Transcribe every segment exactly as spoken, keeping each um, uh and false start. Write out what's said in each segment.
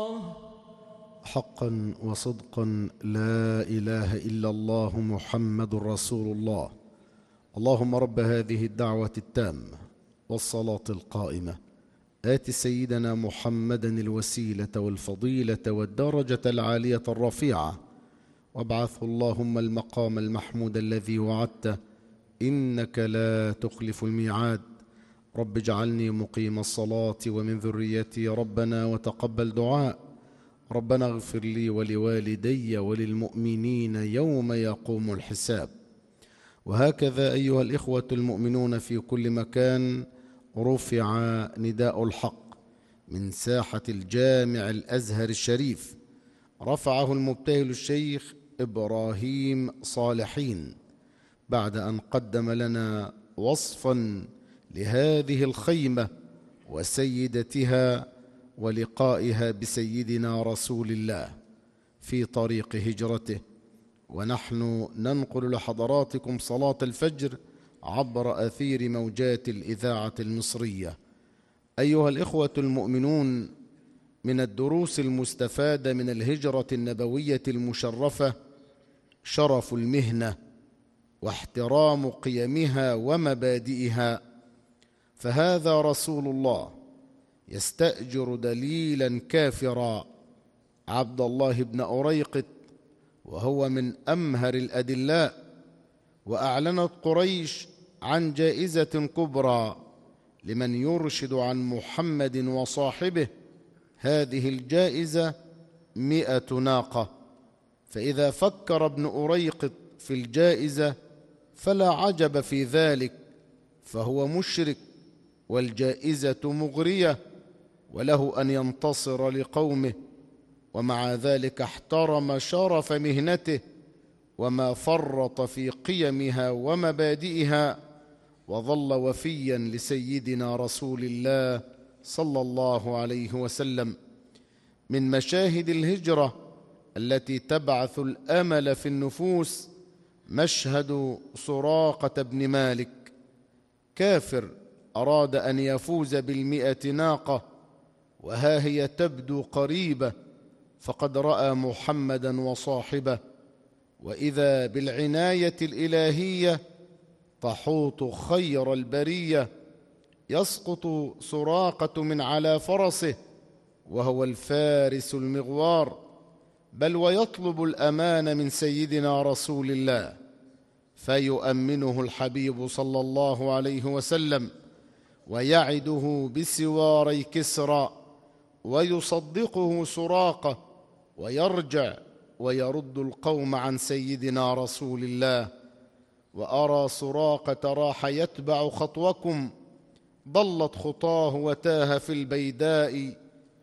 حقا وصدقا لا إله إلا الله محمد رسول الله. اللهم رب هذه الدعوة التامة والصلاة القائمة آت سيدنا محمدا الوسيلة والفضيلة والدرجة العالية الرفيعة، وابعثه اللهم المقام المحمود الذي وعدته، إنك لا تخلف الميعاد. رب اجعلني مقيم الصلاة ومن ذريتي ربنا وتقبل دعاء. ربنا اغفر لي ولوالدي وللمؤمنين يوم يقوم الحساب. وهكذا أيها الإخوة المؤمنون في كل مكان، رفع نداء الحق من ساحة الجامع الأزهر الشريف، رفعه المبتهل الشيخ إبراهيم صالحين بعد أن قدم لنا وصفا لهذه الخيمة وسيدتها ولقائها بسيدنا رسول الله في طريق هجرته. ونحن ننقل لحضراتكم صلاة الفجر عبر أثير موجات الإذاعة المصرية. أيها الإخوة المؤمنون، من الدروس المستفادة من الهجرة النبوية المشرفة شرف المهنة واحترام قيمها ومبادئها، فهذا رسول الله يستأجر دليلا كافرا عبد الله بن أريقط، وهو من أمهر الأدلاء، وأعلنت قريش عن جائزة كبرى لمن يرشد عن محمد وصاحبه. هذه الجائزة مئة ناقة، فإذا فكر ابن أريقط في الجائزة فلا عجب في ذلك، فهو مشرك والجائزة مغرية وله أن ينتصر لقومه، ومع ذلك احترم شرف مهنته وما فرط في قيمها ومبادئها، وظل وفيا لسيدنا رسول الله صلى الله عليه وسلم. من مشاهد الهجرة التي تبعث الأمل في النفوس مشهد سراقة بن مالك، كافر أراد أن يفوز بالمئة ناقة، وها هي تبدو قريبة، فقد رأى محمدا وصاحبه، وإذا بالعناية الإلهية تحوط خير البرية. يسقط سراقة من على فرسه وهو الفارس المغوار، بل ويطلب الأمان من سيدنا رسول الله، فيؤمنه الحبيب صلى الله عليه وسلم ويعده بسواري كسرى، ويصدقه سراقة ويرجع ويرد القوم عن سيدنا رسول الله. وأرى سراقة راح يتبع خطوكم، ضلت خطاه وتاه في البيداء،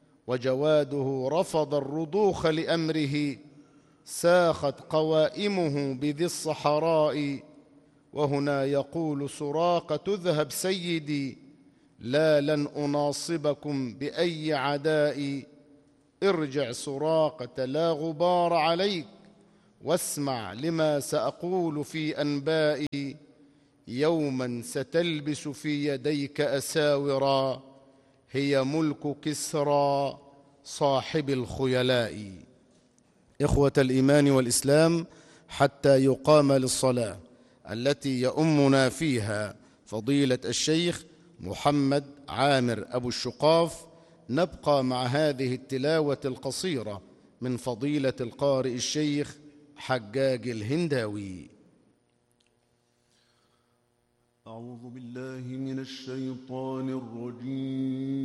وجواده رفض الرضوخ لأمره، ساخت قوائمه بذي الصحراء. وهنا يقول سراقة اذهب سيدي، لا لن أناصبكم بأي عداء. ارجع سراقة لا غبار عليك، واسمع لما سأقول في أنبائي. يوما ستلبس في يديك أساورا، هي ملك كسرى صاحب الخيلاء. إخوة الإيمان والإسلام، حتى يقام للصلاة التي يؤمنا فيها فضيلة الشيخ محمد عامر أبو الشقاف، نبقى مع هذه التلاوة القصيرة من فضيلة القارئ الشيخ حجاج الهنداوي. أعوذ بالله من الشيطان الرجيم.